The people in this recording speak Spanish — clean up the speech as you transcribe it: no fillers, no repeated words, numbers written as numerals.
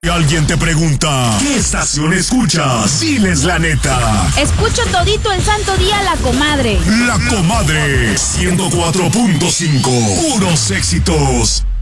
Alguien te pregunta, ¿qué estación escuchas? Diles la neta. Escucho todito el santo día La Comadre. La Comadre 104.5. Puros éxitos.